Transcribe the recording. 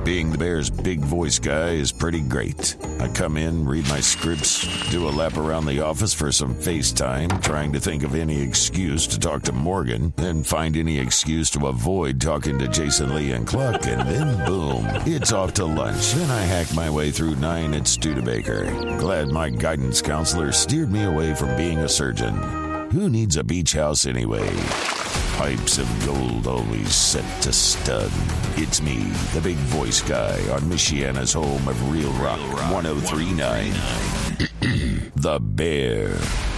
Being the Bear's big voice guy is pretty great. I come in, read my scripts, do a lap around the office for some FaceTime, trying to think of any excuse to talk to Morgan, then find any excuse to avoid talking to Jason Lee and Cluck, and then boom, it's off to lunch. Then I hack my way through 9 at Studebaker. Glad my guidance counselor steered me away from being a surgeon. Who needs a beach house anyway? Pipes of gold always set to stud. It's me, the big voice guy, on Michiana's home of Real Rock 1039. The Bear.